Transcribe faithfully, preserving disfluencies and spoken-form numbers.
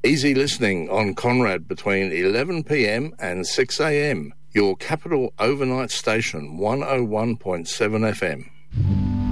Easy listening on Conrad between eleven p m and six a m. Your capital overnight station, one oh one point seven F M.